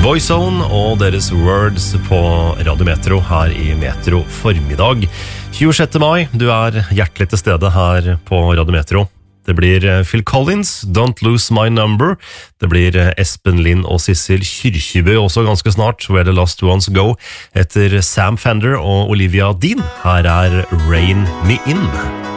Boyzone og deres Words på Radio Metro her i Metro formiddag. 26. mai, du hjertelig til stede her på Radio Metro. Det blir Phil Collins, Don't Lose My Number. Det blir Espen Lind og Sissel Kyrkjebø også ganske snart, Where the Lost Ones Go, etter Sam Fender og Olivia Dean. Her Rain Me In.